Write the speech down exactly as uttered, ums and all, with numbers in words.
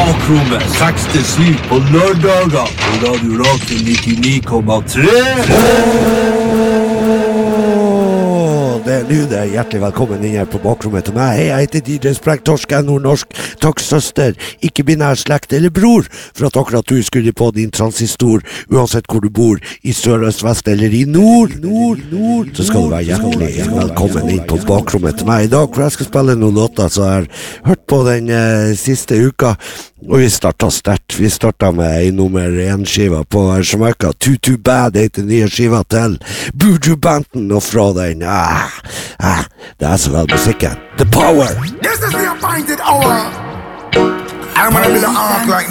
Bakrommet seks til syv på lørdager på Radio Rakel nittini komma tre. Det er nå det. Hjertelig velkommen inn her på bakrommet til meg. Hei, jeg heter D J Sprengtorsk, jeg er nordnorsk. Takk søster, ikke binær slekt eller bror, for at akkurat du skulle på din transistor, uansett hvor du bor, i sør, øst, vest eller i nord, nord, nord, så skal du være hjertelig velkommen inn på bakrommet til meg. I dag, hvor jeg skal spille noen låter, så har jeg hørt på den eh, siste uka, og vi startet sterkt. Vi startet med en nummer en skiva på Jamaica. Too Too Bad heter nye skiva til Buju Banton, og fra den, ah, ah, det er så vel musikken. The Power! This is the appointed hour. I'm gonna be the ark like